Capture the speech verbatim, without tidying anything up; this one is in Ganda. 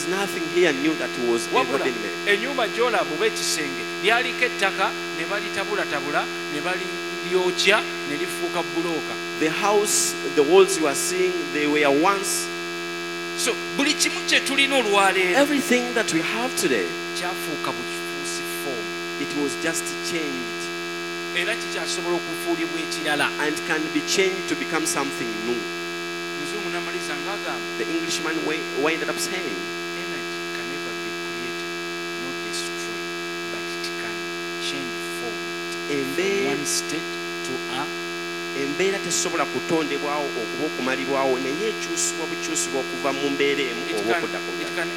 nothing here new that was ever been made. Enyumba gy'olaba oba ekisenge lyaliko ettaka ne balitabulatabula ne balyokya ne lifuuka bulooka. The house, the walls you are seeing, they were once. So buli kimu kye tulina olwaleero Everything that we have today, kyafuuka bukifuusi form it was just changed era kikyasobola okufuulibwa ekirala. and can be changed to become something new. Muzungu n'amaliza ng'agamba The Englishman wi- winded up saying, energy can never be created nor destroyed, but it can change form from embeera one state to a embeera tesobola kutondebwawo okuba okumalibwawo naye ekyusibwa bukyusibwa okuva mu mbeera emu it oba can, okudda ku it ndala. can